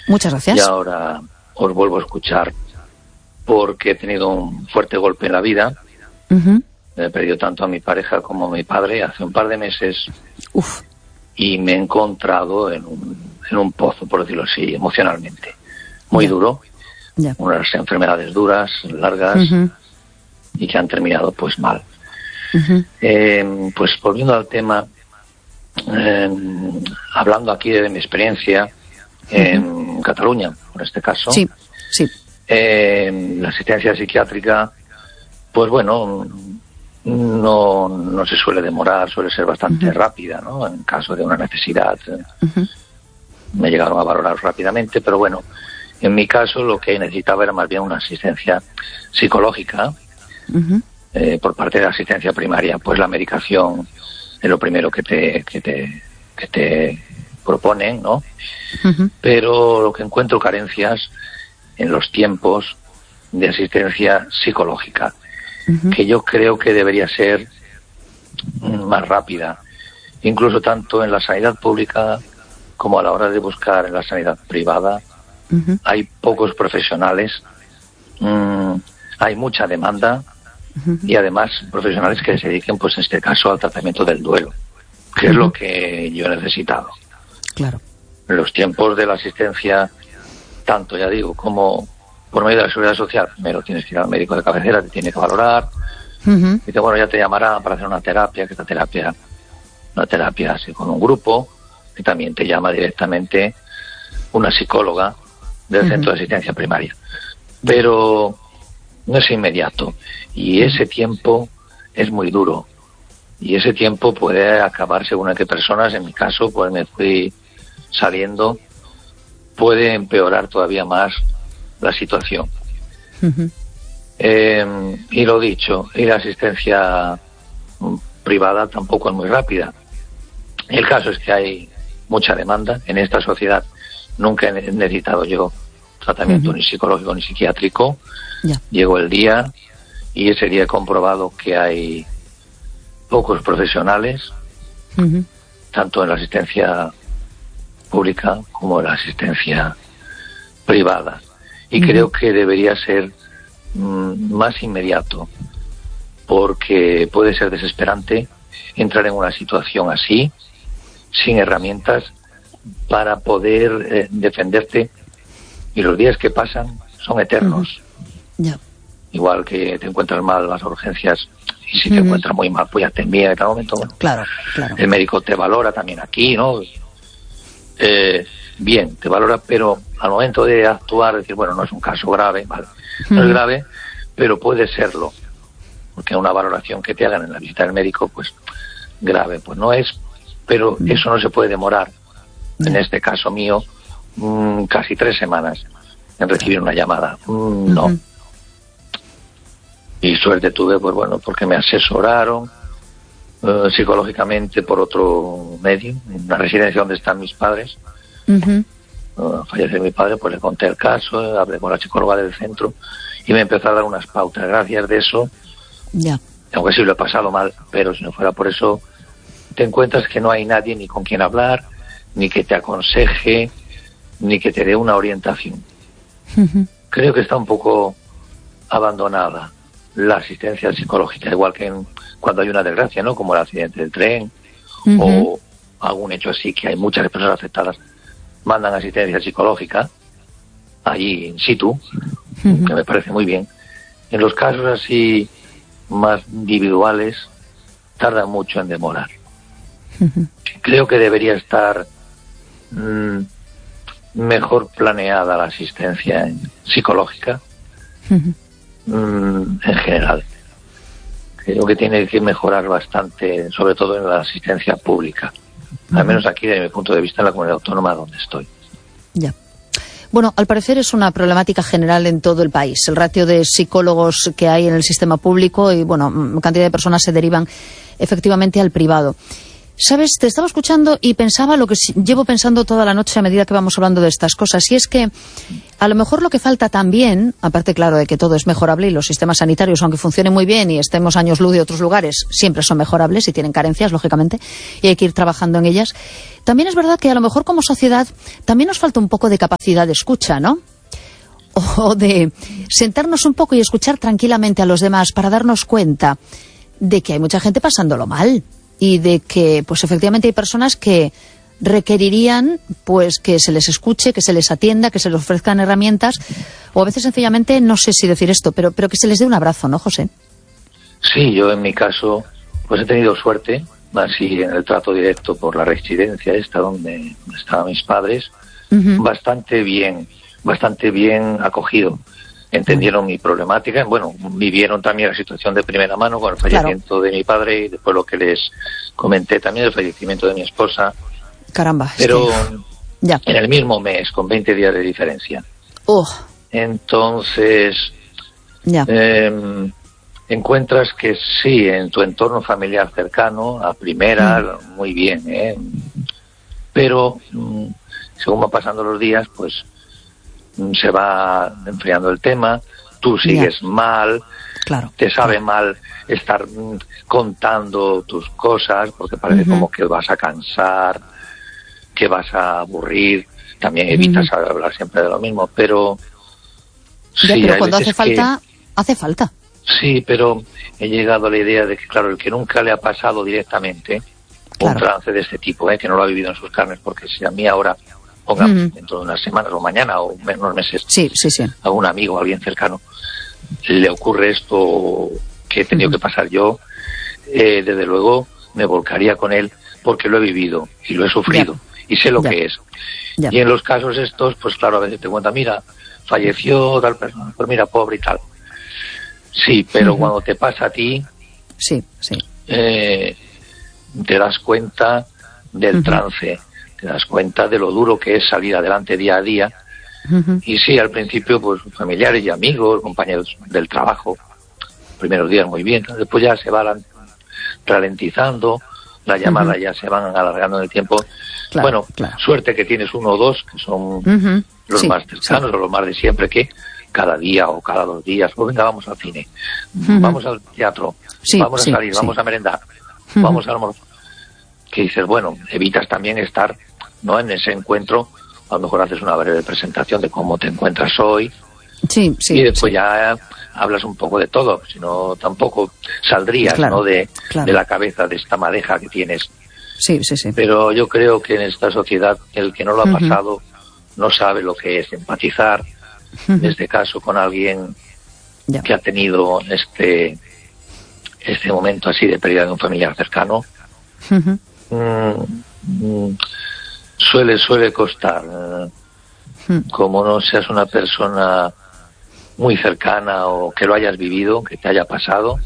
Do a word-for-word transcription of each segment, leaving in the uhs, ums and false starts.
Muchas gracias. Y ahora os vuelvo a escuchar porque he tenido un fuerte golpe en la vida. Uh-huh. He perdido tanto a mi pareja como a mi padre hace un par de meses. Uf. Y me he encontrado en un, en un pozo, por decirlo así, emocionalmente. Muy Ya. duro. Ya. Unas enfermedades duras, largas, Uh-huh. y que han terminado pues mal. Uh-huh. Eh, pues volviendo al tema, eh, hablando aquí de mi experiencia en uh-huh. Cataluña, en este caso, sí, sí. Eh, la asistencia psiquiátrica, pues bueno, no, no se suele demorar, suele ser bastante uh-huh. rápida, ¿no? En caso de una necesidad, uh-huh. me llegaron a valorar rápidamente, pero bueno, en mi caso lo que necesitaba era más bien una asistencia psicológica. Uh-huh. Eh, por parte de la asistencia primaria, pues la medicación es lo primero que te que te, que te proponen, ¿no? Uh-huh. Pero lo que encuentro carencias en los tiempos de asistencia psicológica, uh-huh. que yo creo que debería ser más rápida, incluso tanto en la sanidad pública como a la hora de buscar en la sanidad privada. Uh-huh. Hay pocos profesionales, mmm, hay mucha demanda. Y además profesionales que se dediquen, pues en este caso, al tratamiento del duelo, que uh-huh. es lo que yo he necesitado. Claro. En los tiempos de la asistencia, tanto, ya digo, como por medio de la seguridad social, primero tienes que ir al médico de cabecera, te tiene que valorar, uh-huh. y dice, bueno, ya te llamará para hacer una terapia, que esta terapia, una terapia así con un grupo, que también te llama directamente una psicóloga del uh-huh. centro de asistencia primaria. Pero no es inmediato y ese tiempo es muy duro y ese tiempo puede acabar según en qué personas. En mi caso, pues me fui saliendo, puede empeorar todavía más la situación. Uh-huh. Eh, y lo dicho, y la asistencia privada tampoco es muy rápida. El caso es que hay mucha demanda en esta sociedad. Nunca he necesitado yo tratamiento uh-huh. ni psicológico ni psiquiátrico. Ya. Llegó el día y ese día he comprobado que hay pocos profesionales, uh-huh. tanto en la asistencia pública como en la asistencia privada. Y uh-huh. creo que debería ser mm, más inmediato, porque puede ser desesperante entrar en una situación así, sin herramientas para poder eh, defenderte, y los días que pasan son eternos. Uh-huh. Yeah. Igual que te encuentras mal en las urgencias, y si te uh-huh. encuentras muy mal, pues ya te envía en cada momento. Bueno, claro, claro. El médico te valora también aquí, ¿no? Eh, bien, te valora, pero al momento de actuar, decir, bueno, no es un caso grave, vale, uh-huh. no es grave, pero puede serlo, porque una valoración que te hagan en la visita del médico, pues grave, pues no es, pero uh-huh. eso no se puede demorar. Uh-huh. En este caso mío, mmm, casi tres semanas en recibir una llamada. Mm, uh-huh. No. Y suerte tuve, pues bueno, porque me asesoraron uh, psicológicamente por otro medio, en una residencia donde están mis padres. Uh-huh. Uh, falleció mi padre, pues le conté el caso, hablé con la psicóloga del centro y me empezó a dar unas pautas. Gracias de eso, yeah. aunque sí lo he pasado mal, pero si no fuera por eso, te encuentras que no hay nadie ni con quien hablar, ni que te aconseje, ni que te dé una orientación. Uh-huh. Creo que está un poco abandonada la asistencia psicológica, igual que en, cuando hay una desgracia, ¿no? Como el accidente del tren, uh-huh. o algún hecho así, que hay muchas personas afectadas, mandan asistencia psicológica allí in situ, uh-huh. que me parece muy bien. En los casos así más individuales tardan mucho en demorar. Uh-huh. Creo que debería estar mmm, mejor planeada la asistencia psicológica. Uh-huh. en general. Creo que tiene que mejorar bastante, sobre todo en la asistencia pública, uh-huh. al menos aquí desde mi punto de vista en la comunidad autónoma donde estoy. Ya. Bueno, al parecer es una problemática general en todo el país, el ratio de psicólogos que hay en el sistema público y, bueno, cantidad de personas se derivan efectivamente al privado. ¿Sabes? Te estaba escuchando y pensaba lo que llevo pensando toda la noche a medida que vamos hablando de estas cosas, y es que a lo mejor lo que falta también, aparte claro de que todo es mejorable y los sistemas sanitarios, aunque funcionen muy bien y estemos años luz de otros lugares, siempre son mejorables y tienen carencias, lógicamente, y hay que ir trabajando en ellas. También es verdad que a lo mejor como sociedad también nos falta un poco de capacidad de escucha, ¿no? O de sentarnos un poco y escuchar tranquilamente a los demás para darnos cuenta de que hay mucha gente pasándolo mal y de que, pues efectivamente hay personas que requerirían pues que se les escuche, que se les atienda, que se les ofrezcan herramientas, o a veces sencillamente, no sé si decir esto, pero, pero que se les dé un abrazo, ¿no, José? Sí, yo en mi caso pues he tenido suerte, así en el trato directo por la residencia esta donde estaban mis padres, uh-huh. bastante bien, bastante bien acogido. Entendieron uh-huh. mi problemática, bueno, vivieron también la situación de primera mano con el fallecimiento claro. de mi padre y después lo que les comenté también, el fallecimiento de mi esposa. Caramba. Pero que... ya. en el mismo mes, con veinte días de diferencia. Oh. Entonces, ya. Eh, encuentras que sí, en tu entorno familiar cercano, a primera, mm. muy bien, ¿eh? Pero mm, según van pasando los días, pues mm, se va enfriando el tema, tú sigues ya. mal, claro. te sabe claro. mal estar mm, contando tus cosas, porque parece uh-huh. como que vas a cansar, que vas a aburrir, también evitas uh-huh. hablar siempre de lo mismo, pero ya, sí, pero cuando hace falta, que, hace falta. Sí, pero he llegado a la idea de que, claro, el que nunca le ha pasado directamente claro. un trance de este tipo, ¿eh? que no lo ha vivido en sus carnes, porque si a mí ahora, ponga, uh-huh. dentro de unas semanas o mañana o unos meses, sí, sí, sí. a un amigo, a alguien cercano, le ocurre esto que he tenido uh-huh. que pasar yo, eh, desde luego me volcaría con él porque lo he vivido y lo he sufrido. Ya. Y sé lo ya. que es. Ya. Y en los casos estos, pues claro, a veces te cuentan, mira, falleció tal persona, pues mira, pobre y tal. Sí, pero uh-huh. cuando te pasa a ti, sí, sí. Eh, te das cuenta del uh-huh. trance, te das cuenta de lo duro que es salir adelante día a día. Uh-huh. Y sí, al principio, pues familiares y amigos, compañeros del trabajo, primeros días muy bien, después ya se va ralentizando, las llamadas uh-huh. ya se van alargando en el tiempo. Claro, bueno, claro. suerte que tienes uno o dos, que son uh-huh. los sí, más cercanos sí. o los más de siempre, que cada día o cada dos días, pues venga, vamos al cine, uh-huh. vamos al teatro, sí, vamos sí, a salir, sí. vamos a merendar, uh-huh. vamos a almorzar. Que dices, bueno, evitas también estar no en ese encuentro, a lo mejor haces una breve presentación de cómo te encuentras hoy, sí, sí, y después sí. ya hablas un poco de todo, si no tampoco saldrías claro, ¿no? de, claro. de la cabeza de esta madeja que tienes. Sí, sí, sí. Pero yo creo que en esta sociedad el que no lo ha uh-huh. pasado no sabe lo que es empatizar, uh-huh. en este caso con alguien ya. que ha tenido este este momento así de pérdida de un familiar cercano. Uh-huh. mm, mm, suele suele costar uh, uh-huh. como no seas una persona muy cercana o que lo hayas vivido, que te haya pasado,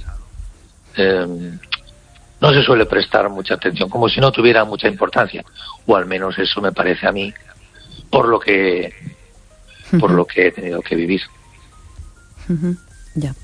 eh, no se suele prestar mucha atención, como si no tuviera mucha importancia, o al menos eso me parece a mí, por lo que uh-huh. por lo que he tenido que vivir. Uh-huh. Ya.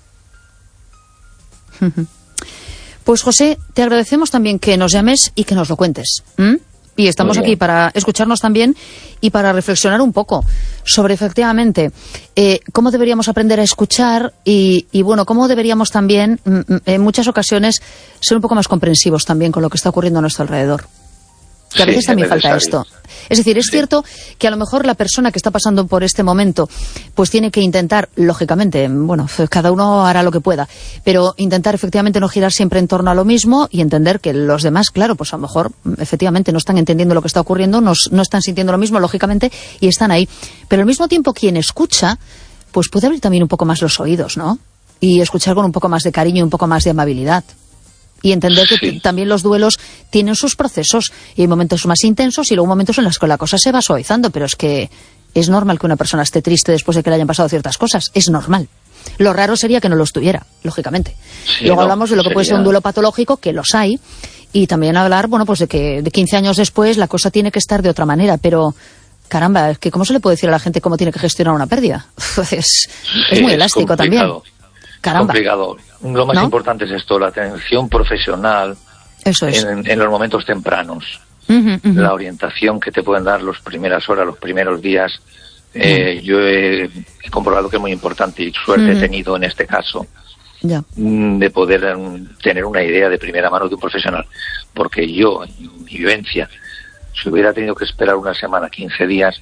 Uh-huh. Pues José, te agradecemos también que nos llames y que nos lo cuentes. ¿Mm? Y estamos aquí para escucharnos también y para reflexionar un poco sobre, efectivamente, eh, cómo deberíamos aprender a escuchar y, y, bueno, cómo deberíamos también, en muchas ocasiones, ser un poco más comprensivos también con lo que está ocurriendo a nuestro alrededor. Que a veces sí, también falta esto. Es decir, es sí. cierto que a lo mejor la persona que está pasando por este momento pues tiene que intentar, lógicamente, bueno, cada uno hará lo que pueda, pero intentar efectivamente no girar siempre en torno a lo mismo y entender que los demás, claro, pues a lo mejor efectivamente no están entendiendo lo que está ocurriendo, no, no están sintiendo lo mismo, lógicamente, y están ahí. Pero al mismo tiempo quien escucha, pues puede abrir también un poco más los oídos, ¿no? Y escuchar con un poco más de cariño y un poco más de amabilidad. Y entender que sí. también los duelos tienen sus procesos y hay momentos más intensos y luego momentos en los que la cosa se va suavizando, pero es que es normal que una persona esté triste después de que le hayan pasado ciertas cosas, es normal. Lo raro sería que no lo estuviera, lógicamente. Sí, luego no, hablamos de lo que sería... puede ser un duelo patológico, que los hay, y también hablar, bueno, pues de que de quince años después la cosa tiene que estar de otra manera, pero caramba, es que ¿cómo se le puede decir a la gente cómo tiene que gestionar una pérdida? es, sí, es muy elástico es también. Caramba. Complicado. Lo más ¿no? importante es esto, la atención profesional. Eso es. en, en los momentos tempranos. Uh-huh, uh-huh. La orientación que te pueden dar las primeras horas, los primeros días, Eh, yo he, he comprobado que es muy importante y suerte uh-huh. he tenido en este caso ya. de poder um, tener una idea de primera mano de un profesional, porque yo, en mi vivencia, si hubiera tenido que esperar una semana, quince días,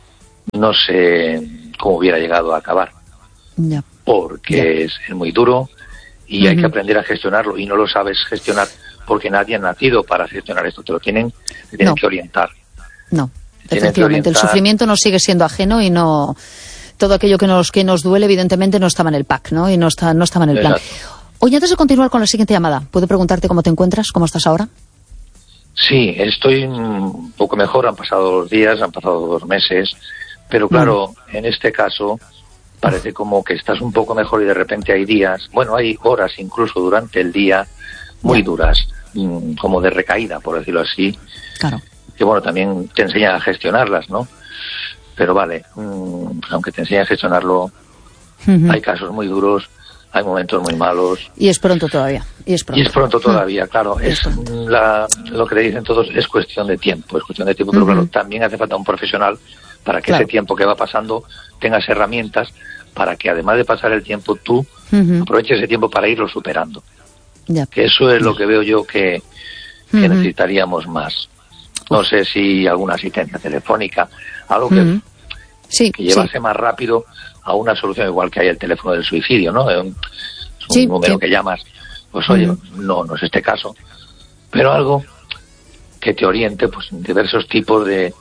no sé cómo hubiera llegado a acabar, ya. porque ya. Es, es muy duro y uh-huh. hay que aprender a gestionarlo, y no lo sabes gestionar porque nadie ha nacido para gestionar esto, te lo tienen, te tienen no. que orientar. No. Efectivamente, el sufrimiento nos sigue siendo ajeno y no todo aquello que nos que nos duele, evidentemente, no estaba en el pack, ¿no? Y no está no estaba en el plan. Exacto. Oye, antes de continuar con la siguiente llamada, ¿puedo preguntarte cómo te encuentras? ¿Cómo estás ahora? Sí, estoy un poco mejor. Han pasado dos días, han pasado dos meses, pero claro, mm. en este caso parece como que estás un poco mejor y de repente hay días, bueno, hay horas incluso durante el día muy yeah. duras, como de recaída, por decirlo así. Claro. Que bueno, también te enseña a gestionarlas, ¿no? Pero vale, mmm, pues aunque te enseñe a gestionarlo, uh-huh. hay casos muy duros, hay momentos muy malos. Y es pronto todavía. Y es pronto, y es pronto todavía, uh-huh. claro. Es, es la, lo que le dicen todos, es cuestión de tiempo, es cuestión de tiempo, uh-huh. pero claro, también hace falta un profesional para que claro. ese tiempo que va pasando tengas herramientas para que además de pasar el tiempo, tú uh-huh. aproveches ese tiempo para irlo superando. Ya. Que eso es lo que veo yo que, que uh-huh. necesitaríamos más. No sé si alguna asistencia telefónica, algo que, uh-huh. sí, que llevase sí. más rápido a una solución, igual que hay el teléfono del suicidio, ¿no? Es un, es un sí, número sí. que llamas, pues oye, uh-huh. no, no es este caso, pero algo que te oriente, pues, en diversos tipos de,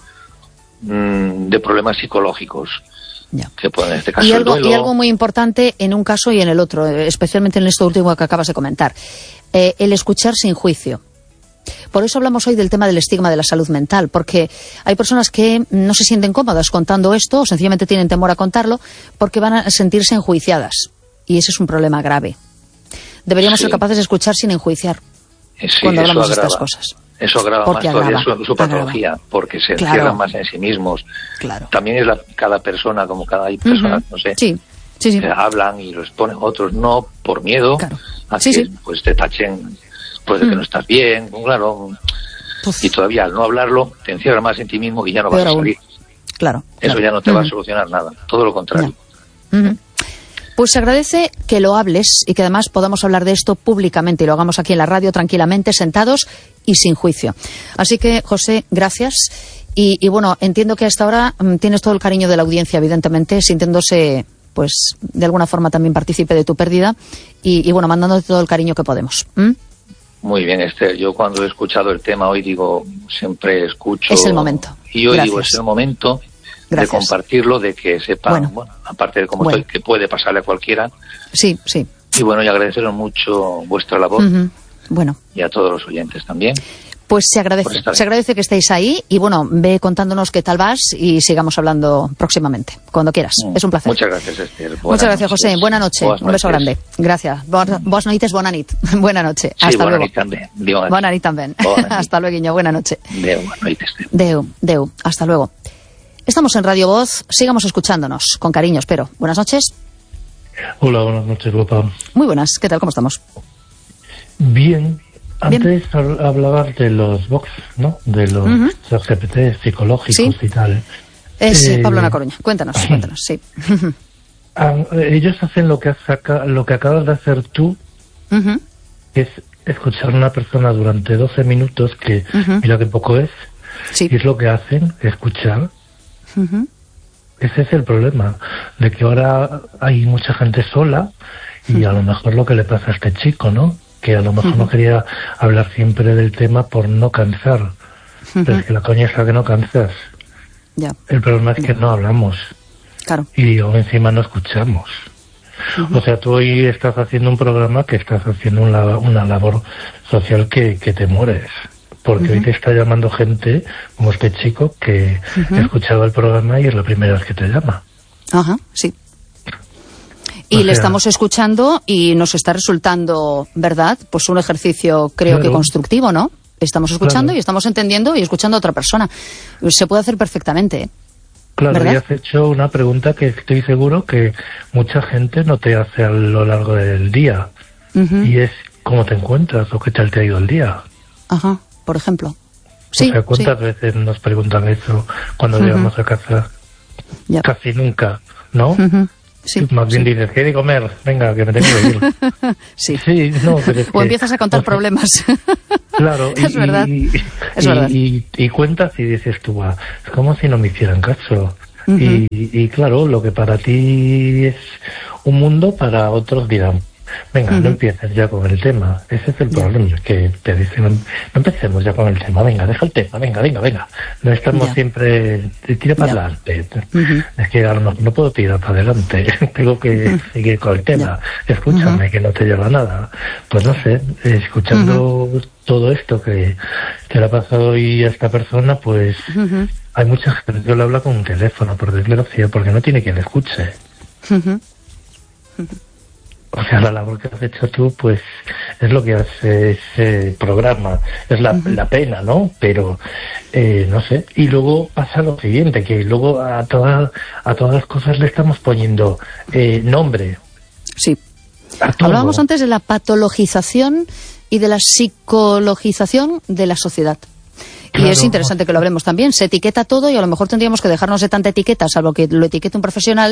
mmm, de problemas psicológicos. Ya. Que pueden, en este caso, y, algo, el duelo. y algo muy importante en un caso y en el otro, especialmente en esto último que acabas de comentar, eh, el escuchar sin juicio. Por eso hablamos hoy del tema del estigma de la salud mental, porque hay personas que no se sienten cómodas contando esto o sencillamente tienen temor a contarlo porque van a sentirse enjuiciadas. Y ese es un problema grave. Deberíamos sí. ser capaces de escuchar sin enjuiciar sí, cuando hablamos de agrava, estas cosas. Eso agrava porque más todavía agrava, su, su patología, agrava. Porque se claro. encierran más en sí mismos. Claro. También es la, cada persona, como cada persona, uh-huh. no sé, sí. Sí, sí. hablan y lo exponen, otros no, por miedo claro. a sí, que sí. pues te tachen pues de que mm. no estás bien, claro. Uf. Y todavía al no hablarlo te encierra más en ti mismo y ya no vas Pero a salir. Claro. Eso claro. ya no te uh-huh. va a solucionar nada, todo lo contrario. No. Uh-huh. Pues se agradece que lo hables y que además podamos hablar de esto públicamente y lo hagamos aquí en la radio tranquilamente, sentados y sin juicio. Así que, José, gracias. Y, y bueno, entiendo que hasta ahora um, tienes todo el cariño de la audiencia, evidentemente, sintiéndose, pues, de alguna forma también partícipe de tu pérdida y, y bueno, mandándote todo el cariño que podemos. ¿Mm? Muy bien, Esther. Yo cuando he escuchado el tema hoy digo, siempre escucho. Es el momento. Y hoy Gracias. digo, es el momento Gracias. de compartirlo, de que sepan, bueno, bueno aparte de cómo bueno. estoy, que puede pasarle a cualquiera. Sí, sí. Y bueno, y agradeceros mucho vuestra labor. Uh-huh. Bueno. Y a todos los oyentes también. Pues se agradece, se agradece que estéis ahí y bueno, ve contándonos qué tal vas y sigamos hablando próximamente, cuando quieras. Mm. Es un placer. Muchas gracias, Esther. Buenas Muchas gracias, noches. José. Buena noche. Buenas un beso noches. grande. Gracias. Buenas noites, bona nit. Buena noche. Sí, Hasta buena luego. Nit también. Digo, buena nit también. Hasta luego, Guiño. Buena noche. Deu, buena noche, Esther. Deu, deu. Hasta luego. Estamos en Radio Voz. Sigamos escuchándonos. Con cariño, espero. Buenas noches. Hola, buenas noches, guapa. Muy buenas. ¿Qué tal? ¿Cómo estamos? Bien. Antes hablabas de los box, ¿no? De los uh-huh. G P T psicológicos ¿Sí? y tal. Es eh, Pablo Na Coruña. Cuéntanos, cuéntanos, sí. Ellos hacen lo que, has saca, lo que acabas de hacer tú, uh-huh. que es escuchar a una persona durante doce minutos, que uh-huh. mira que poco es, sí. y es lo que hacen, escuchar. Uh-huh. Ese es el problema, de que ahora hay mucha gente sola, y uh-huh. a lo mejor lo que le pasa a este chico, ¿no? Que a lo mejor uh-huh. no quería hablar siempre del tema por no cansar. Uh-huh. Pero es que la coña es la que no cansas. Ya. El problema es que no hablamos. Claro. Y encima no escuchamos. Uh-huh. O sea, tú hoy estás haciendo un programa que estás haciendo una, una labor social que, que te mueres. Porque uh-huh. hoy te está llamando gente, como este chico, que uh-huh. ha escuchado el programa y es la primera vez que te llama. Ajá, sí. Y o le sea, estamos escuchando y nos está resultando, ¿verdad? Pues un ejercicio, creo claro. que constructivo, ¿no? Estamos escuchando claro. y estamos entendiendo y escuchando a otra persona. Se puede hacer perfectamente, ¿eh? Claro, ¿verdad? y has hecho una pregunta que estoy seguro que mucha gente no te hace a lo largo del día. Uh-huh. Y es, ¿cómo te encuentras? ¿O qué tal te ha ido el día? Ajá, por ejemplo. Sí, o sea, ¿cuántas sí. veces nos preguntan eso cuando uh-huh. llegamos a casa? Ya. Casi nunca, ¿no? Uh-huh. Sí, Más bien sí. dices, ¿qué de comer? Venga, que me tengo que ir. Sí. Sí, no, pero es O que, empiezas a contar o sea, problemas. Claro, y, es verdad. Y, es y, verdad. Y, y cuentas y dices tú, ah, es como si no me hicieran caso. Uh-huh. y, y claro, lo que para ti es un mundo, para otros dirán, venga, uh-huh. no empieces ya con el tema. Ese es el yeah. problema, que te dicen, no empecemos ya con el tema, venga, deja el tema, venga, venga, venga. No estamos yeah. siempre, tira para yeah. adelante. Uh-huh. Es que a lo mejor no puedo tirar para adelante, tengo que uh-huh. seguir con el tema. Yeah. Escúchame, uh-huh. que no te lleva nada. Pues no sé, escuchando uh-huh. todo esto que, que le ha pasado hoy a esta persona, pues uh-huh. hay mucha gente que le habla con un teléfono, por desgracia, porque no tiene quien le escuche. Uh-huh. Uh-huh. O sea, la labor que has hecho tú, pues, es lo que hace ese programa. Es la, uh-huh. la pena, ¿no? Pero, eh, no sé. Y luego pasa lo siguiente, que luego a todas a todas las cosas le estamos poniendo eh, nombre. Sí. Hablábamos antes de la patologización y de la psicologización de la sociedad. Y claro, es interesante que lo hablemos también. Se etiqueta todo y a lo mejor tendríamos que dejarnos de tanta etiqueta, salvo que lo etiquete un profesional,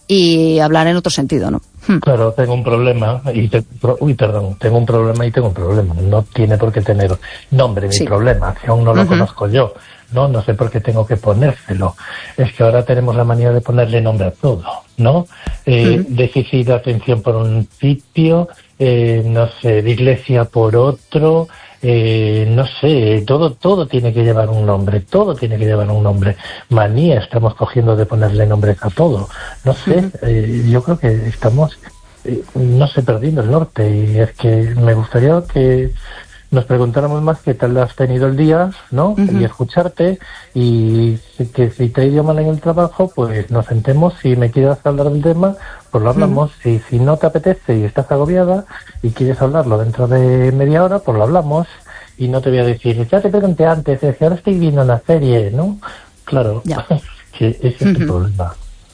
y hablar en otro sentido, ¿no? Claro, tengo un problema y te, uy, perdón, tengo un problema y tengo un problema. No tiene por qué tener nombre mi sí. problema, si aún no lo uh-huh. conozco yo. No, no sé por qué tengo que ponérselo. Es que ahora tenemos la manía de ponerle nombre a todo, ¿no? Eh, uh-huh. Déficit de atención por un sitio, eh, no sé, dislexia por otro. Eh, no sé, todo todo tiene que llevar un nombre, todo tiene que llevar un nombre. Manía estamos cogiendo de ponerle nombres a todo. No sé, eh, yo creo que estamos, eh, no sé, perdiendo el norte. Y es que me gustaría que nos preguntáramos más qué tal has tenido el día, ¿no? Uh-huh. Y escucharte, y que si te ha ido mal en el trabajo, pues nos sentemos, si me quieres hablar del tema, pues lo hablamos. Uh-huh. Y si no te apetece y estás agobiada y quieres hablarlo dentro de media hora, pues lo hablamos. Y no te voy a decir, ya te pregunté antes, es que ahora estoy viendo una serie, ¿no? Claro, yeah. que ese es uh-huh. el problema.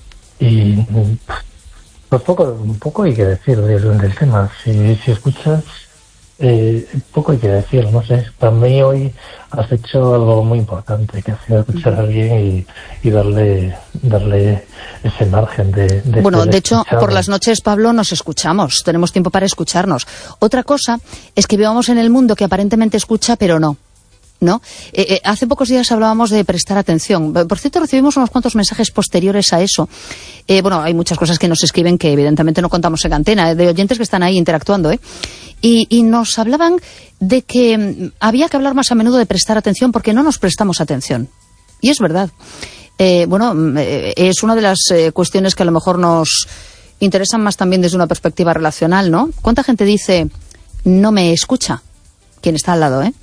Y pues poco, un poco hay que decir del, del tema. Si, si escuchas, eh, poco hay que decir, no sé. Para mí hoy has hecho algo muy importante, que ha sido escuchar a alguien y, y darle darle ese margen de... de bueno, de hecho, escuchado. Por las noches, Pablo, nos escuchamos, tenemos tiempo para escucharnos. Otra cosa es que vivamos en el mundo que aparentemente escucha, pero no. ¿No? Eh, eh, hace pocos días hablábamos de prestar atención. Por cierto, recibimos unos cuantos mensajes posteriores a eso. Eh, bueno, hay muchas cosas que nos escriben que evidentemente no contamos en antena, eh, de oyentes que están ahí interactuando, ¿eh? Y, y nos hablaban de que mm, había que hablar más a menudo de prestar atención porque no nos prestamos atención. Y es verdad. Eh, bueno, eh, es una de las eh, cuestiones que a lo mejor nos interesan más también desde una perspectiva relacional, ¿no? ¿Cuánta gente dice, no me escucha? Quien está al lado, ¿eh?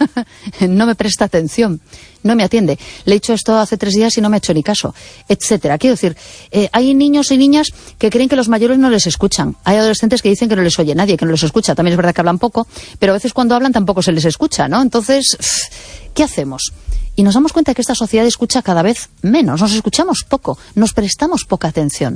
No me presta atención, no me atiende. Le he dicho esto hace tres días y no me ha hecho ni caso, etcétera. Quiero decir, eh, hay niños y niñas que creen que los mayores no les escuchan. Hay adolescentes que dicen que no les oye nadie, que no les escucha. También es verdad que hablan poco, pero a veces cuando hablan tampoco se les escucha, ¿no? Entonces, ¿qué hacemos? Y nos damos cuenta de que esta sociedad escucha cada vez menos. Nos escuchamos poco, nos prestamos poca atención.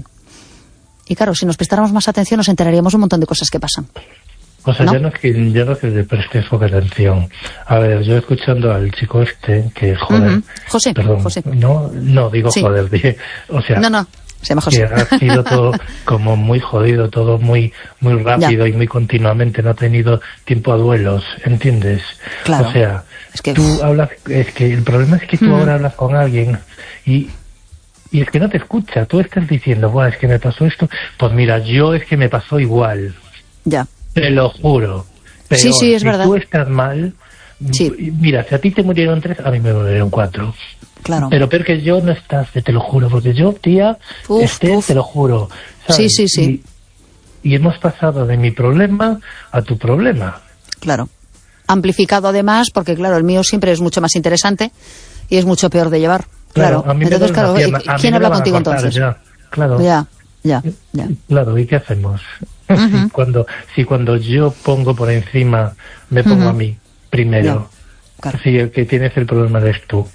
Y claro, si nos prestáramos más atención nos enteraríamos de un montón de cosas que pasan. O sea, ¿no? yo no es que yo no es que le prestes poca atención. A ver, yo escuchando al chico este, que joder... Uh-huh. José, perdón, José. No, no, digo sí. joder, dije, o sea... No, no, se llama José. Que ha sido todo como muy jodido, todo muy muy rápido ya. Y muy continuamente, no ha tenido tiempo a duelos, ¿entiendes? Claro. O sea, es que... tú hablas... Es que el problema es que tú uh-huh. ahora hablas con alguien y... Y es que no te escucha, tú estás diciendo, bueno, es que me pasó esto, pues mira, yo es que me pasó igual. Ya. Te lo juro. Pero sí, sí, es si verdad. tú estás mal, sí. Mira, si a ti te murieron tres, a mí me murieron cuatro. Claro. Pero peor que yo no estás, te lo juro, porque yo, tía, uf, esté, uf. te lo juro. ¿Sabes? Sí, sí, sí. Y, y hemos pasado de mi problema a tu problema. Claro. Amplificado además, porque claro, el mío siempre es mucho más interesante y es mucho peor de llevar. Claro. claro. A mí entonces, claro, pierna, ¿quién habla contigo entonces? Ya. Claro. Ya, ya, ya. Claro, ¿y qué hacemos? Uh-huh. Si, cuando, si cuando yo pongo por encima, me pongo uh-huh. a mí primero. No, claro. Si el que tienes el problema eres tú.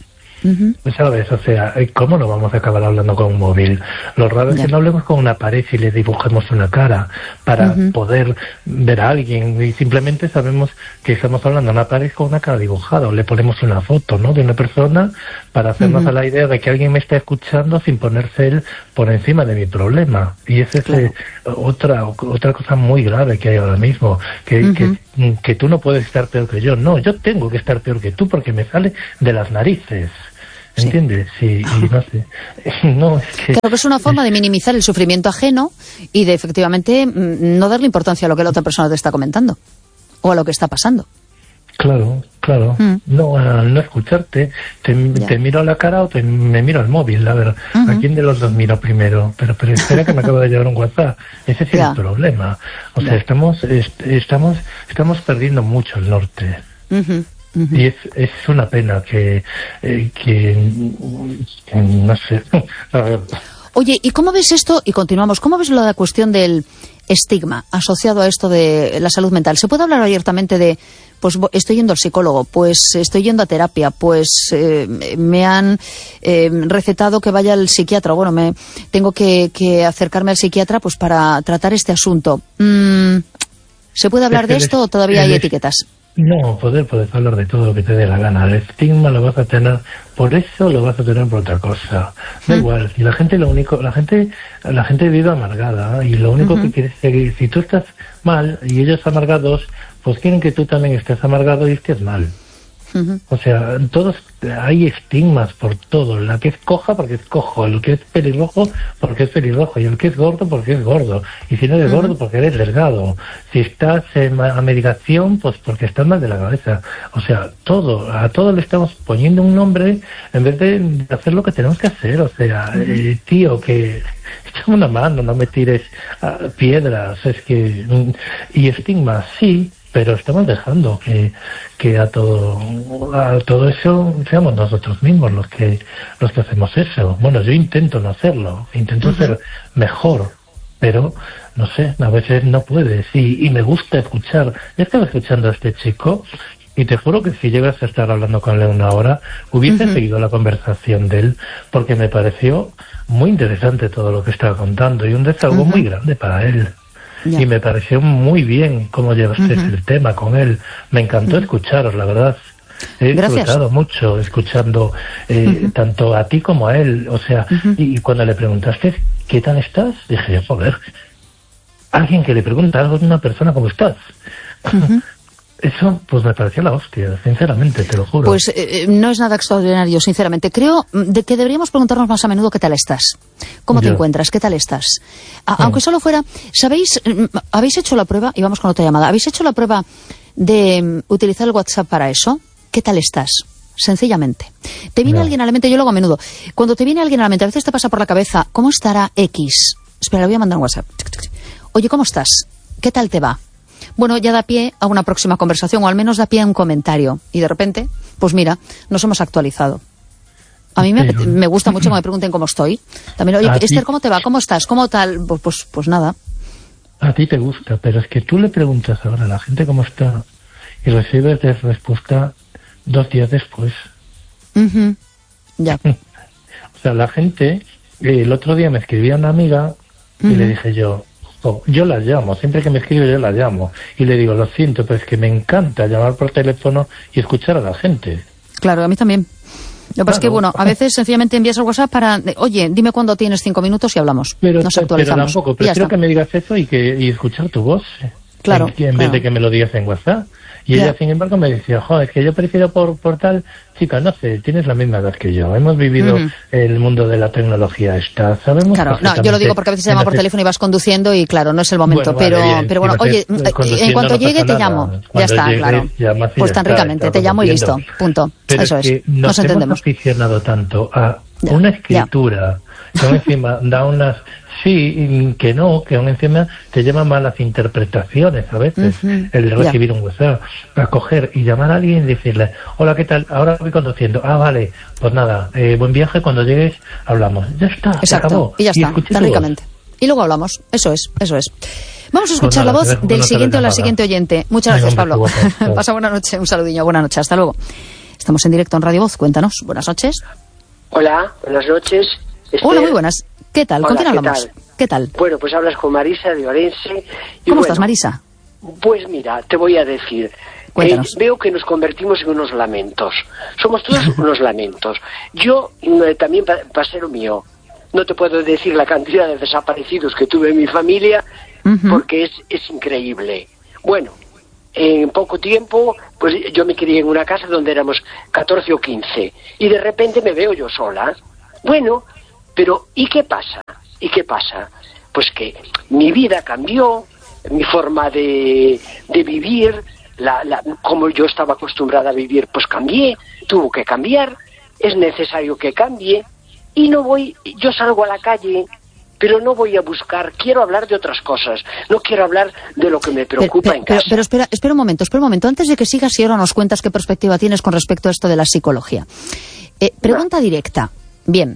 Uh-huh. ¿Sabes? O sea, ¿cómo no vamos a acabar hablando con un móvil? Lo raro es yeah. que no hablemos con una pared y le dibujemos una cara para uh-huh. poder ver a alguien, y simplemente sabemos que estamos hablando a una pared con una cara dibujada, o le ponemos una foto, ¿no?, de una persona para hacernos uh-huh. a la idea de que alguien me está escuchando sin ponerse él por encima de mi problema. Y esa es claro. eh, otra otra cosa muy grave que hay ahora mismo, que, uh-huh. que, que tú no puedes estar peor que yo. No, yo tengo que estar peor que tú porque me sale de las narices. ¿Entiendes? Sí, y no sé. No, es que... Claro que es una forma de minimizar el sufrimiento ajeno y de efectivamente no darle importancia a lo que la otra persona te está comentando o a lo que está pasando. Claro, claro. Mm. No, al no escucharte, te, te miro a la cara o te, me miro al móvil, a ver, uh-huh. ¿a quién de los dos miro primero? Pero, pero espera que me acabo de llegar un WhatsApp. Ese es yeah. el problema. O yeah. sea, estamos, est- estamos, estamos perdiendo mucho el norte. Uh-huh. Uh-huh. Y es, es una pena que, eh, que, que no sé. A ver. Oye, ¿y cómo ves esto? Y continuamos. ¿Cómo ves la cuestión del estigma asociado a esto de la salud mental? ¿Se puede hablar abiertamente de, pues estoy yendo al psicólogo, pues estoy yendo a terapia, pues eh, me han eh, recetado que vaya al psiquiatra, bueno, me tengo que, que acercarme al psiquiatra pues para tratar este asunto? Mm, ¿Se puede hablar de esto o todavía hay etiquetas? No, poder, puedes hablar de todo lo que te dé la gana. El estigma lo vas a tener, por eso lo vas a tener por otra cosa. Da uh-huh. igual. Y la gente lo único, la gente, la gente vive amargada, ¿eh? Y lo único uh-huh. que quieres seguir, si tú estás mal y ellos amargados, pues quieren que tú también estés amargado y estés mal. Uh-huh. O sea, todos hay estigmas por todo. La que es coja porque es cojo, el que es pelirrojo porque es pelirrojo, y el que es gordo porque es gordo, y si no eres uh-huh. gordo porque eres delgado, si estás en, a medicación pues porque estás mal de la cabeza. O sea, todo, a todo le estamos poniendo un nombre en vez de hacer lo que tenemos que hacer. O sea, uh-huh. eh, tío, que échame una mano, no me tires uh, piedras, es que y estigmas sí, pero estamos dejando que, que a todo a todo eso seamos nosotros mismos los que los que hacemos eso. Bueno, yo intento no hacerlo, intento uh-huh. ser mejor, pero no sé, a veces no puedes. Y, y me gusta escuchar. Yo estaba escuchando a este chico y te juro que si llegas a estar hablando con él una hora, hubiese uh-huh. seguido la conversación de él, porque me pareció muy interesante todo lo que estaba contando y un desahogo uh-huh. muy grande para él. Yeah. Y me pareció muy bien cómo llevaste uh-huh. el tema con él. Me encantó uh-huh. escucharos, la verdad. He Gracias. disfrutado mucho escuchando eh, uh-huh. tanto a ti como a él. O sea, uh-huh. y, y cuando le preguntaste ¿qué tal estás? Dije, joder, alguien que le pregunta algo de una persona ¿cómo estás? Uh-huh. Eso, pues me pareció la hostia, sinceramente, te lo juro. Pues eh, no es nada extraordinario, sinceramente. Creo de que deberíamos preguntarnos más a menudo qué tal estás, cómo te Yo. encuentras, qué tal estás. A, sí. Aunque solo fuera, ¿sabéis? ¿Habéis hecho la prueba? Y vamos con otra llamada. ¿Habéis hecho la prueba de um, utilizar el WhatsApp para eso? ¿Qué tal estás? Sencillamente. Te viene no. alguien a la mente, yo lo hago a menudo. Cuando te viene alguien a la mente, a veces te pasa por la cabeza, ¿cómo estará X? Espera, le voy a mandar un WhatsApp. Oye, ¿cómo estás? ¿Qué tal te va? Bueno, ya da pie a una próxima conversación, o al menos da pie a un comentario. Y de repente, pues mira, nos hemos actualizado. A mí me, Pero... me gusta mucho que me pregunten cómo estoy. También, oye, Esther, ti... ¿cómo te va? ¿Cómo estás? ¿Cómo tal? Pues, pues, pues nada. A ti te gusta, pero es que tú le preguntas ahora a la gente cómo está y recibes de respuesta dos días después. Uh-huh. Ya. O sea, la gente, el otro día me escribía una amiga y uh-huh. le dije yo, Oh, yo la llamo, siempre que me escribe yo la llamo y le digo, lo siento, pero es que me encanta llamar por teléfono y escuchar a la gente. Claro, a mí también. Lo que claro. pasa es que, bueno, a veces sencillamente envías el WhatsApp para, oye, dime cuándo tienes cinco minutos y hablamos. Pero, Nos actualizamos. Pero tampoco, prefiero que me digas eso y que y escuchar tu voz. Claro. En, en claro. vez de que me lo digas en WhatsApp. Y ya. ella, sin embargo, me decía, joder, es que yo prefiero por, por tal... Chica, no sé, tienes la misma edad que yo. Hemos vivido uh-huh. el mundo de la tecnología esta, sabemos. Claro, no, yo lo digo porque a veces se llama por teléfono y vas conduciendo y claro, no es el momento. Bueno, pero, vale, bien, pero bueno, oye, en cuanto no llegue te llamo. Cuando ya está, llegues, claro. Pues tan ricamente, te llamo y listo, punto. Pero eso es. es, nos, nos entendemos. Hemos aficionado tanto a ya, una escritura ya. que encima da unas... Sí, que no, que aún encima te lleva malas interpretaciones a veces, uh-huh. el recibir yeah. un WhatsApp, a coger y llamar a alguien y decirle, hola, ¿qué tal? Ahora voy conduciendo. Ah, vale, pues nada, eh, buen viaje, cuando llegues hablamos. Ya está, Exacto. se acabó. Y ya está, y tan ricamente. Y luego hablamos, eso es, eso es. Vamos a escuchar pues nada, la voz del siguiente o la siguiente oyente. Muchas gracias, Pablo. Pasa buena noche, un saludillo, buena noche, hasta luego. Estamos en directo en Radio Voz. Cuéntanos. Buenas noches. Hola, buenas noches. Esther. Hola, muy buenas. ¿Qué tal? Hola, ¿Con quién hablamos? ¿qué tal? ¿Qué tal? Bueno, pues hablas con Marisa de Orense. Y ¿Cómo bueno, estás, Marisa? Pues mira, te voy a decir. Eh, veo que nos convertimos en unos lamentos. Somos todos unos lamentos. Yo eh, también pa pasé lo mío. No te puedo decir la cantidad de desaparecidos que tuve en mi familia, uh-huh. porque es, es increíble. Bueno, en poco tiempo, pues yo me crié en una casa donde éramos catorce o quince, y de repente me veo yo sola. Bueno, pero ¿y qué pasa? ¿Y qué pasa? Pues que mi vida cambió, mi forma de, de vivir, la, la, como yo estaba acostumbrada a vivir, pues cambié, tuvo que cambiar, es necesario que cambie, y no voy, yo salgo a la calle, pero no voy a buscar, quiero hablar de otras cosas, no quiero hablar de lo que me preocupa pero, pero, en casa. Pero, pero espera, espera un momento, espera un momento, antes de que sigas y ahora nos cuentas qué perspectiva tienes con respecto a esto de la psicología. Eh, pregunta no. directa, bien,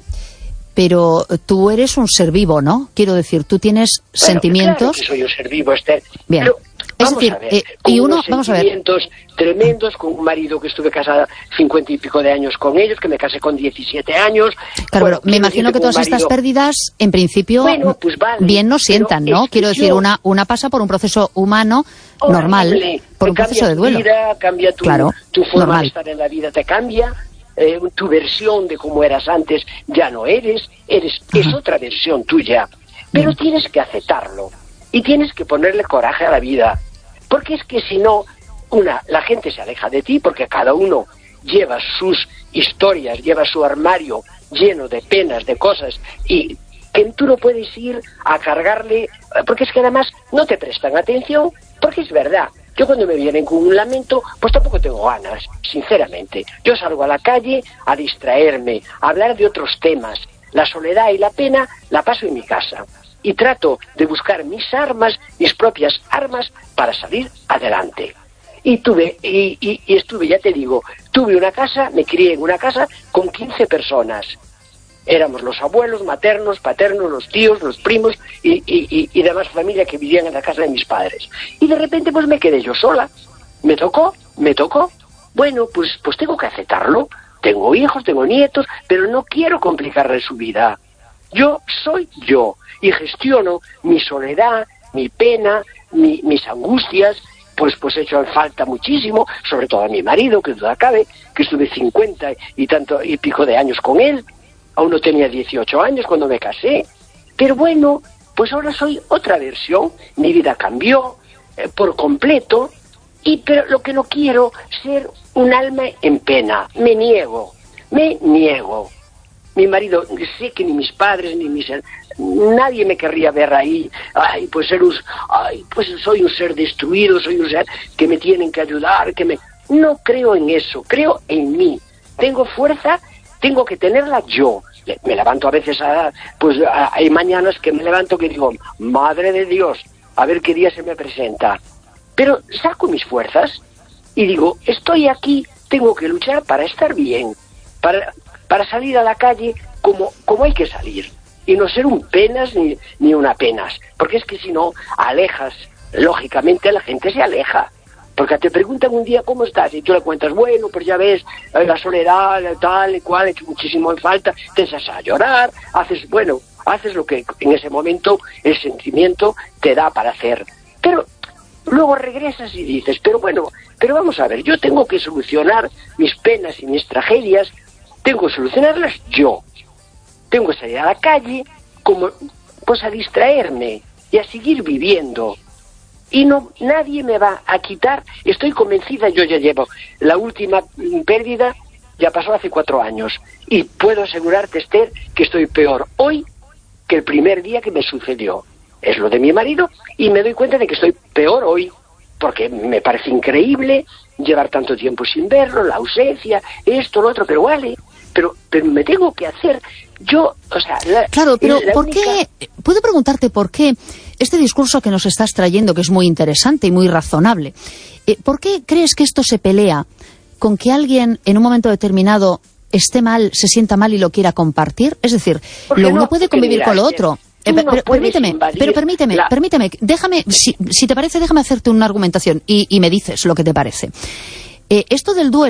pero tú eres un ser vivo, ¿no? Quiero decir, tú tienes bueno, sentimientos... Claro que soy un ser vivo, Esther. Bien. Pero, es decir, ver, eh, y uno, vamos a ver... sentimientos tremendos, con un marido que estuve casada cincuenta y pico de años con ellos, que me casé con diecisiete años. Claro, bueno, pero me imagino que todas marido... estas pérdidas, en principio, bueno, pues vale, bien nos sientan, ¿no? Quiero decir, yo... una, una pasa por un proceso humano horrible, normal, por un proceso de duelo. Vida, cambia tu, claro, tu forma normal. de estar en la vida, te cambia. Eh, tu versión de cómo eras antes ya no eres, eres es otra versión tuya, pero mm. tienes que aceptarlo y tienes que ponerle coraje a la vida, porque es que si no, una, la gente se aleja de ti, porque cada uno lleva sus historias, lleva su armario lleno de penas, de cosas, y que tú no puedes ir a cargarle, porque es que además no te prestan atención, porque es verdad. Yo cuando me vienen con un lamento, pues tampoco tengo ganas, sinceramente. Yo salgo a la calle a distraerme, a hablar de otros temas. La soledad y la pena la paso en mi casa. Y trato de buscar mis armas, mis propias armas, para salir adelante. Y tuve, y, y, y estuve, ya te digo, tuve una casa, me crié en una casa con quince personas. Éramos los abuelos, maternos, paternos, los tíos, los primos y, y, y, y demás familia que vivían en la casa de mis padres. Y de repente pues me quedé yo sola. Me tocó, me tocó. Bueno, pues, pues tengo que aceptarlo. Tengo hijos, tengo nietos, pero no quiero complicarle su vida. Yo soy yo y gestiono mi soledad, mi pena, mi, mis angustias. Pues pues he hecho falta muchísimo, sobre todo a mi marido, que duda cabe, que estuve cincuenta y tanto y pico de años con él. Aún no tenía dieciocho años cuando me casé. Pero bueno, pues ahora soy otra versión. Mi vida cambió eh, por completo. Y pero lo que no quiero ser un alma en pena. Me niego. Me niego. Mi marido, sé que ni mis padres, ni mis... Nadie me querría ver ahí. Ay, pues ser un... Ay, pues soy un ser destruido, soy un ser que me tienen que ayudar, que me... No creo en eso. Creo en mí. Tengo fuerza... Tengo que tenerla yo. Me levanto a veces, a, pues a, hay mañanas que me levanto que digo, madre de Dios, a ver qué día se me presenta. Pero saco mis fuerzas y digo, estoy aquí, tengo que luchar para estar bien, para, para salir a la calle como, como hay que salir. Y no ser un penas ni, ni una penas. Porque es que si no, alejas, lógicamente la gente se aleja. Porque te preguntan un día cómo estás y tú le cuentas, bueno, pues ya ves, la soledad, tal y cual, he hecho muchísimo en falta, te echas a llorar, haces, bueno, haces lo que en ese momento el sentimiento te da para hacer. Pero luego regresas y dices, pero bueno, pero vamos a ver, yo tengo que solucionar mis penas y mis tragedias, tengo que solucionarlas yo. Tengo que salir a la calle, como, pues a distraerme y a seguir viviendo. Y no, nadie me va a quitar, estoy convencida, yo ya llevo la última pérdida, ya pasó hace cuatro años, y puedo asegurarte, Esther, que estoy peor hoy que el primer día que me sucedió. Es lo de mi marido, y me doy cuenta de que estoy peor hoy, porque me parece increíble llevar tanto tiempo sin verlo, la ausencia, esto, lo otro, pero vale, pero, pero me tengo que hacer, yo, o sea... La, claro, pero ¿por única... qué? Puedo preguntarte por qué este discurso que nos estás trayendo, que es muy interesante y muy razonable, eh, ¿por qué crees que esto se pelea con que alguien en un momento determinado esté mal, se sienta mal y lo quiera compartir? Es decir, porque lo uno no, puede convivir con lo otro. Eh, no pero, permíteme, pero permíteme, la... permíteme, déjame, si, si te parece, déjame hacerte una argumentación y, y me dices lo que te parece. Eh, esto del duelo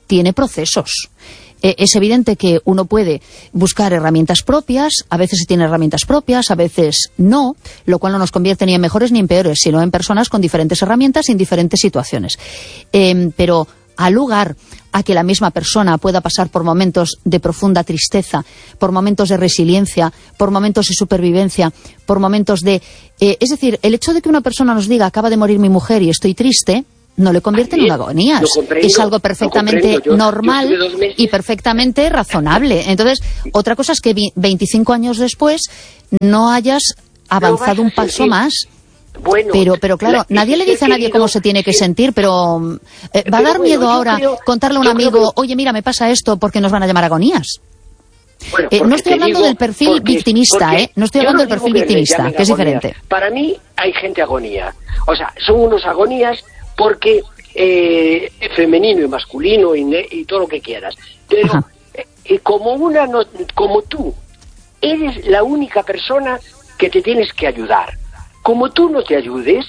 tiene procesos. Eh, es evidente que uno puede buscar herramientas propias, a veces se tiene herramientas propias, a veces no, lo cual no nos convierte ni en mejores ni en peores, sino en personas con diferentes herramientas y en diferentes situaciones. Eh, pero al lugar a que la misma persona pueda pasar por momentos de profunda tristeza, por momentos de resiliencia, por momentos de supervivencia, por momentos de... Eh, es decir, el hecho de que una persona nos diga acaba de morir mi mujer y estoy triste, no le convierte en una agonía. Es algo perfectamente yo, normal yo y perfectamente razonable. Entonces, otra cosa es que veinticinco años después no hayas avanzado un paso más. Bueno, pero, pero claro, la, nadie le dice a nadie cómo se tiene que sentir, pero eh, va a dar miedo bueno, ahora creo, contarle a un amigo, que... oye, mira, me pasa esto, porque nos van a llamar agonías. Bueno, eh, no estoy hablando digo, del perfil porque, victimista, porque ¿eh? No estoy hablando no del perfil que victimista, que es diferente. Para mí hay gente agonía. O sea, son unos agonías porque eh, femenino y masculino y, ne y todo lo que quieras. Pero eh, como una no, como tú eres la única persona que te tienes que ayudar. Como tú no te ayudes,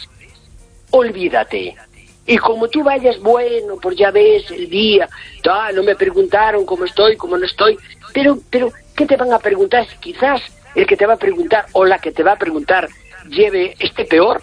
olvídate. Y como tú vayas, bueno, pues ya ves el día, ah, no me preguntaron cómo estoy, cómo no estoy, pero, pero, ¿qué te van a preguntar? Quizás el que te va a preguntar o la que te va a preguntar lleve este peor.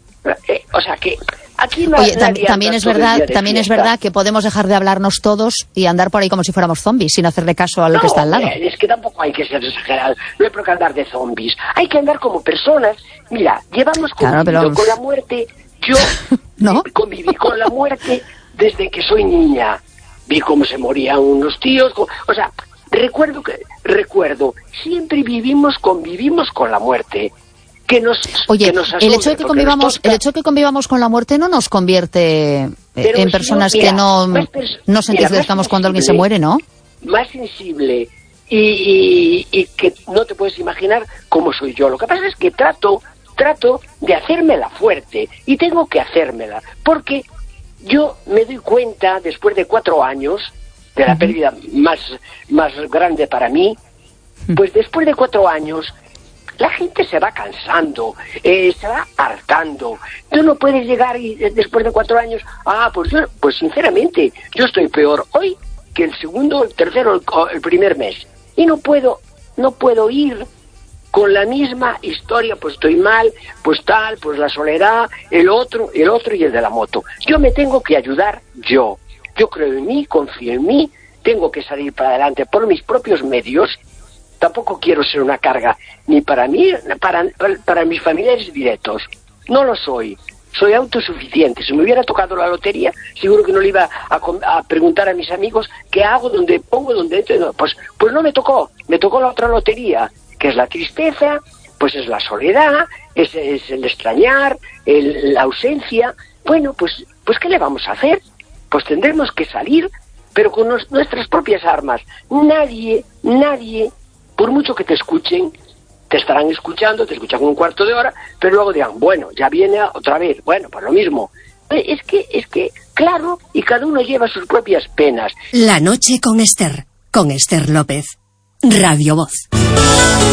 Eh, o sea que aquí no Oye, tam también es verdad, también es verdad que podemos dejar de hablarnos todos y andar por ahí como si fuéramos zombies sin hacerle caso a lo no, que está al lado. Eh, es que tampoco hay que ser exagerado, no hay por qué andar de zombies, hay que andar como personas. Mira, llevamos claro, pero... con la muerte, yo ¿no? conviví con la muerte desde que soy niña, vi cómo se morían unos tíos, o sea, recuerdo que recuerdo, siempre vivimos, convivimos con la muerte. Que nos, Oye, que nos asume, el hecho de que convivamos, el hecho de que convivamos con la muerte no nos convierte Pero en personas si no, mira, que no, no se entristezcamos cuando alguien se muere, ¿no? Más sensible y, y, y que no te puedes imaginar cómo soy yo. Lo que pasa es que trato, trato de hacérmela fuerte y tengo que hacérmela porque yo me doy cuenta después de cuatro años de la uh-huh. pérdida más, más grande para mí, uh-huh. pues después de cuatro años la gente se va cansando, eh, se va hartando. Tú no puedes llegar y eh, después de cuatro años, ah, pues yo, pues sinceramente, yo estoy peor hoy que el segundo, el tercero, el, el primer mes. Y no puedo, no puedo ir con la misma historia, pues estoy mal, pues tal, pues la soledad, el otro, el otro y el de la moto. Yo me tengo que ayudar yo. Yo creo en mí, confío en mí, tengo que salir para adelante por mis propios medios. Tampoco quiero ser una carga ni para mí, para, para mis familiares directos. No lo soy. Soy autosuficiente. Si me hubiera tocado la lotería, seguro que no le iba a, a preguntar a mis amigos qué hago, dónde pongo, dónde entro. No, pues, pues no me tocó. Me tocó la otra lotería, que es la tristeza, pues es la soledad, es, es el extrañar, el, la ausencia. Bueno, pues, pues ¿qué le vamos a hacer? Pues tendremos que salir, pero con nos, nuestras propias armas. Nadie, nadie... Por mucho que te escuchen, te estarán escuchando, te escuchan un cuarto de hora, pero luego dirán, bueno, ya viene otra vez, bueno, pues lo mismo. Es que, es que, claro, y cada uno lleva sus propias penas. La noche con Ester, con Ester López, Radio Voz.